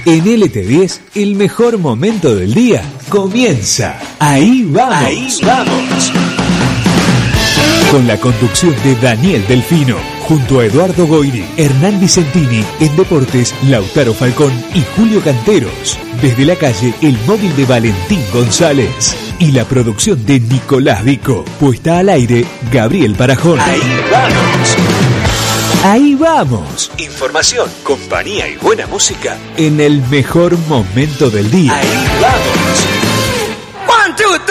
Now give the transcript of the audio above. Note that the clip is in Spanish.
En LT10, el mejor momento del día comienza. Ahí vamos. Ahí vamos. Con la conducción de Daniel Delfino, junto a Eduardo Goiri, Hernán Vicentini, en Deportes, Lautaro Falcón y Julio Canteros. Desde la calle, el móvil de Valentín González. Y la producción de Nicolás Vico. Puesta al aire, Gabriel Parajón. Ahí vamos. Ahí vamos. Información, compañía y buena música en el mejor momento del día. Ahí vamos.